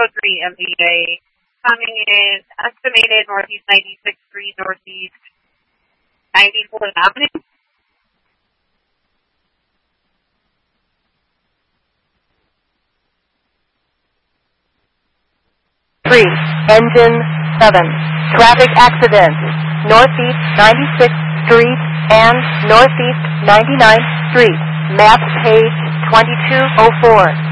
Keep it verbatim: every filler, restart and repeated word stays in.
code three M D A, coming in estimated northeast ninety-sixth Street, northeast ninety-fourth Avenue. Three, engine seven, traffic accident, northeast ninety-sixth Street and northeast ninety-ninth Street, map page twenty-two oh four.